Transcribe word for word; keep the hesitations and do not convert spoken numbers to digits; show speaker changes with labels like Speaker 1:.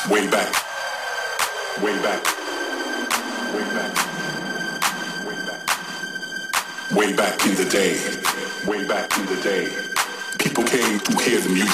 Speaker 1: Way back, way back, way back, way back, way back in the day, way back in the day. People came to hear the music.